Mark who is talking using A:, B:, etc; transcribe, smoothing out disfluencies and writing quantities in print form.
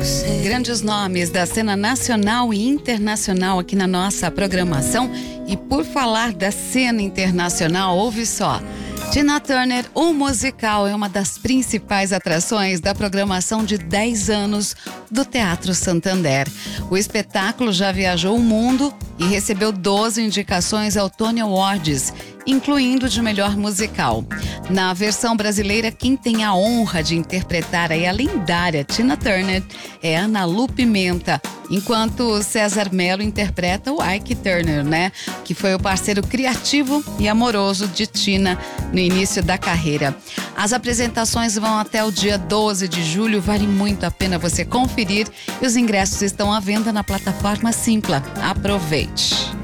A: Grandes nomes da cena nacional e internacional aqui na nossa programação. E por falar da cena internacional, ouve só. Tina Turner, o musical, é uma das principais atrações da programação de 10 anos do Teatro Santander. O espetáculo já viajou o mundo e recebeu 12 indicações ao Tony Awards, incluindo de melhor musical. Na versão brasileira, quem tem a honra de interpretar a lendária Tina Turner é Ana Lu Pimenta, enquanto César Mello interpreta o Ike Turner, que foi o parceiro criativo e amoroso de Tina no início da carreira. As apresentações vão até o dia 12 de julho, vale muito a pena você conferir e os ingressos estão à venda na plataforma Simpla. Aproveite!